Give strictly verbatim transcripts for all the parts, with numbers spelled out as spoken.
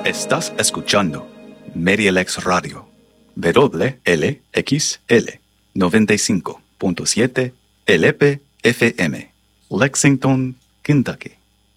Estás escuchando MediaLex Radio, W L X L noventa y cinco punto siete L P F M, Lexington, Kentucky.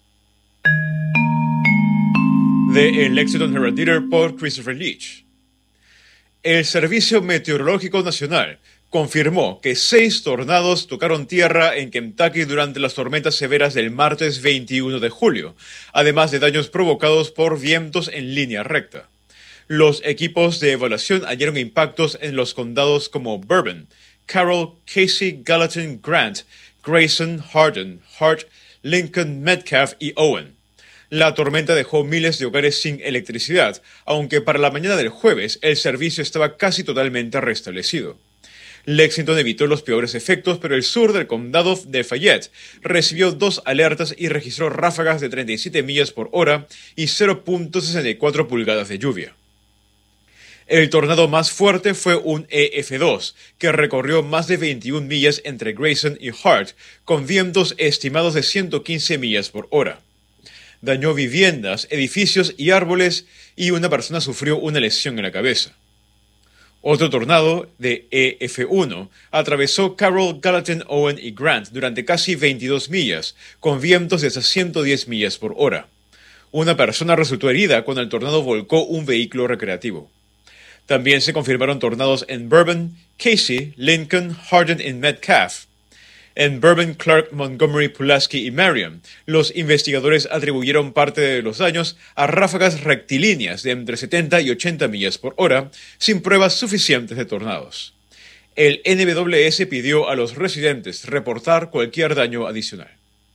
De El Lexington Herald Leader por Christopher Leach. El Servicio Meteorológico Nacional confirmó que seis tornados tocaron tierra en Kentucky durante las tormentas severas del martes veintiuno de julio, además de daños provocados por vientos en línea recta. Los equipos de evaluación hallaron impactos en los condados como Bourbon, Carroll, Casey, Gallatin, Grant, Grayson, Hardin, Hart, Lincoln, Metcalf y Owen. La tormenta dejó miles de hogares sin electricidad, aunque para la mañana del jueves el servicio estaba casi totalmente restablecido. Lexington evitó los peores efectos, pero el sur del condado de Fayette recibió dos alertas y registró ráfagas de treinta y siete millas por hora y cero punto sesenta y cuatro pulgadas de lluvia. El tornado más fuerte fue un E F dos, que recorrió más de veintiuna millas entre Grayson y Hart, con vientos estimados de ciento quince millas por hora. Dañó viviendas, edificios y árboles, y una persona sufrió una lesión en la cabeza. Otro tornado, de E F uno, atravesó Carroll, Gallatin, Owen y Grant durante casi veintidós millas, con vientos de hasta ciento diez millas por hora. Una persona resultó herida cuando el tornado volcó un vehículo recreativo. También se confirmaron tornados en Bourbon, Casey, Lincoln, Hardin y Metcalf. En Bourbon, Clark, Montgomery, Pulaski y Marion, los investigadores atribuyeron parte de los daños a ráfagas rectilíneas de entre setenta y ochenta millas por hora, sin pruebas suficientes de tornados. El N W S pidió a los residentes reportar cualquier daño adicional.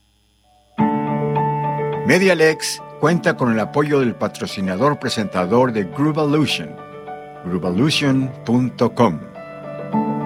MediaLex cuenta con el apoyo del patrocinador presentador de Groovolution, groovolution punto com.